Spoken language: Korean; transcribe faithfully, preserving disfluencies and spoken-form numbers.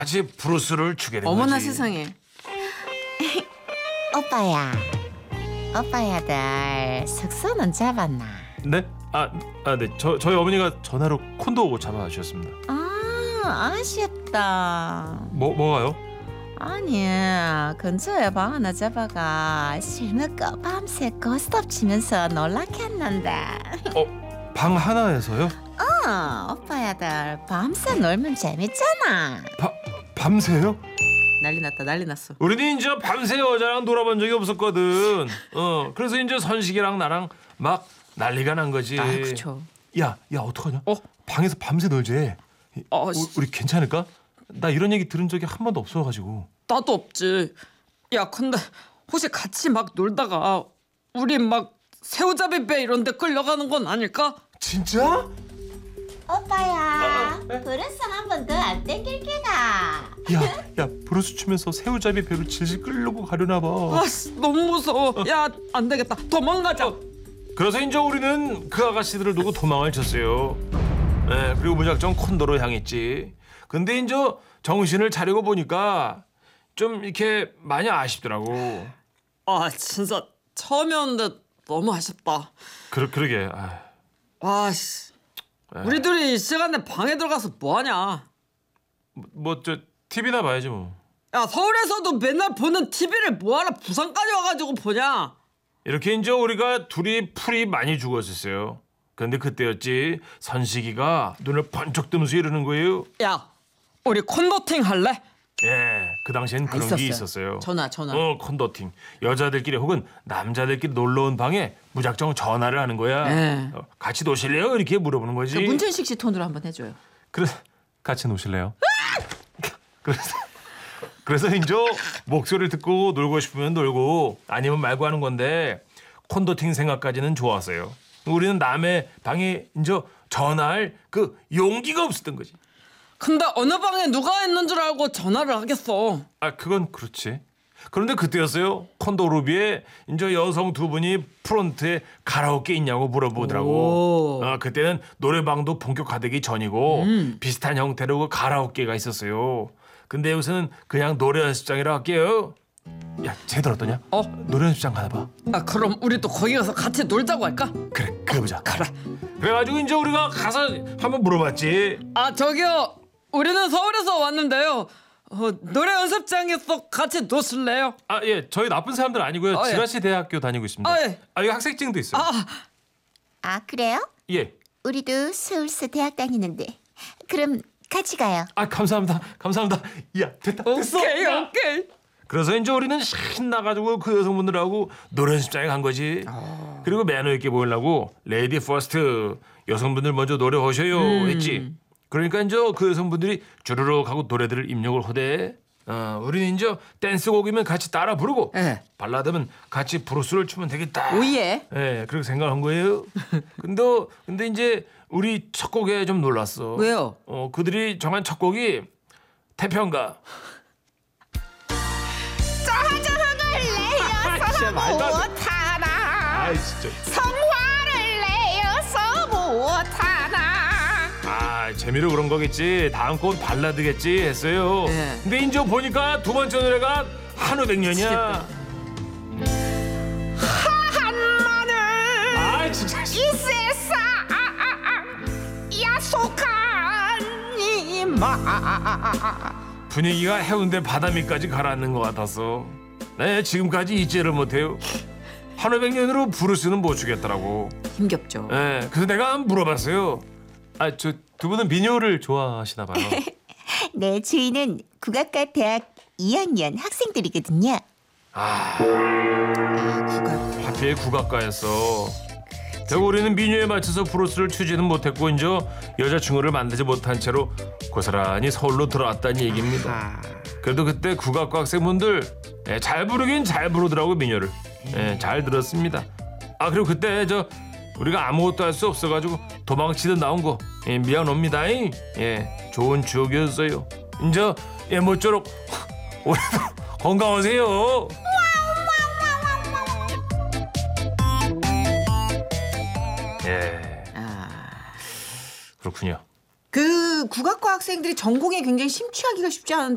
같이 브루스를 추게 된 어머나 거지. 세상에. 오빠야, 오빠야들 숙소는 잡았나? 네? 아, 아, 네. 저 저희 어머니가 전화로 콘도 잡아주셨습니다. 아, 아쉽다. 뭐 뭐가요? 아니, 근처에 방 하나 잡아가 술 먹고 밤새 고스톱 치면서 놀라켰는데. 어, 방 하나에서요? 어, 오빠야들 밤새 놀면 재밌잖아. 바, 밤새요? 난리 났다 난리 났어. 우리는 이제 밤새 여자랑 놀아본 적이 없었거든. 어, 그래서 이제 선식이랑 나랑 막 난리가 난 거지. 아 그쵸. 야, 야 어떡하냐? 어? 방에서 밤새 놀지. 어, 우, 씨. 우리 괜찮을까? 나 이런 얘기 들은 적이 한 번도 없어가지고. 나도 없지. 야 근데 혹시 같이 막 놀다가 우리 막 새우잡이 배 이런 데 끌려가는 건 아닐까? 진짜? 오빠야, 네? 브루스 한 번 더 안 땡길 게가. 야, 야 브루스 추면서 새우잡이 배로 질질 끌려고 가려나 봐. 아씨 너무 무서워. 야 안 되겠다. 도망가자. 그래서 이제 우리는 그 아가씨들을 두고 도망을 쳤어요. 네, 그리고 무작정 콘도로 향했지. 근데 이제 정신을 차리고 보니까 좀 이렇게 많이 아쉽더라고. 아 진짜 처음이었는데 너무 아쉽다. 그러, 그러게. 아, 와씨. 우리 둘이 이 시간에 방에 들어가서 뭐하냐. 뭐 저 티비나 봐야지 뭐. 야 서울에서도 맨날 보는 티비를 뭐하러 부산까지 와가지고 보냐. 이렇게 이제 우리가 둘이 풀이 많이 죽었었어요. 근데 그때였지 선식이가 눈을 번쩍 뜨면서 이러는 거예요. 야 우리 콘도팅 할래? 예, 그 당시엔 그런 있었어요. 게 있었어요. 전화, 전화. 어, 콘도팅. 여자들끼리 혹은 남자들끼리 놀러 온 방에 무작정 전화를 하는 거야. 예. 어, 같이 노실래요? 이렇게 물어보는 거지. 그 문천식 씨 톤으로 한번 해줘요. 그래서 같이 노실래요? 그래서 그래서 이제 목소리를 듣고 놀고 싶으면 놀고 아니면 말고 하는 건데 콘도팅 생각까지는 좋았어요. 우리는 남의 방에 이제 전화할 그 용기가 없었던 거지. 근데 어느 방에 누가 있는 줄 알고 전화를 하겠어. 아, 그건 그렇지. 그런데 그때였어요. 콘도 로비에 이제 여성 두 분이 프론트에 가라오케 있냐고 물어보더라고. 오. 어, 그때는 노래방도 본격화되기 전이고 음. 비슷한 형태로 그 가라오케가 있었어요. 근데 여기서는 그냥 노래 연습장이라 할게요. 야, 쟤들 어떠냐? 어? 노래 연습장 가나 봐. 아 그럼 우리도 거기 가서 같이 놀자고 할까? 그래, 그래 보자. 그래. 그래가지고 이제 우리가 가서 한번 물어봤지. 아 저기요. 우리는 서울에서 왔는데요. 어, 노래 연습장에서 같이 노실래요? 아, 예, 저희 나쁜 사람들 아니고요. 아, 예. 지라시 대학교 다니고 있습니다. 아, 예. 아, 이거 학생증도 있어요. 아 아, 그래요? 예. 우리도 서울서 대학 다니는데. 그럼 같이 가요. 아, 감사합니다. 감사합니다. 야, 됐다. 됐어. 오케이 야. 오케이. 그래서 이제 우리는 신나가지고 그 여성분들하고 노래 연습장에 간 거지. 그리고 매너 있게 보이려고 레이디 퍼스트 여성분들 먼저 노래 하셔요 했지. 그러니까 이제 그 여성분들이 주르륵 하고 노래들을 입력을 하대. 어, 우리는 이제 댄스곡이면 같이 따라 부르고 예. 발라드면 같이 브루스를 추면 되겠다. 오예. 예, 그렇게 생각한 거예요. 근데 근데 이제 우리 첫 곡에 좀 놀랐어. 왜요? 어, 그들이 정한 첫 곡이 태평가. 진짜 말도 안 돼. 못하나 아이 진짜. 성화를 내어서 못하나. 아, 재미로 그런 거겠지. 다음 곡은 발라드겠지 했어요. 네. 근데 이제 보니까 두 번째 노래가 한오백년이야. 한마늘 아, 진짜. 이 세상 야속한 이마. 분위기가 해운대 바다 밑까지 가라앉는 것 같았어. 네, 지금까지 잊지를 못해요. 한오백년으로 브루스는 못 추겠더라고. 힘겹죠. 네, 그래서 내가 한번 물어봤어요. 아, 저 두 분은 민요를 좋아하시나 봐요. 네, 저희는 국악과 대학 이 학년 학생들이거든요. 아, 국악. 하필 국악과였어. 결국 우리는 민요에 맞춰서 브루스를 추지는 못했고 이제 여자친구를 만나지 못한 채로 고스란히 서울로 들어왔다는 얘기입니다. 그래도 그때 국악과 학생분들 예, 잘 부르긴 잘 부르더라고 민요를. 예, 잘 들었습니다. 아, 그리고 그때 저 우리가 아무것도 할 수 없어가지고 도망치듯 나온 거 예, 미안합니다. 예, 좋은 추억이었어요. 이제 예, 모쪼록 올해도 건강하세요. 예, 아. 그렇군요. 그 국악과 학생들이 전공에 굉장히 심취하기가 쉽지 않은데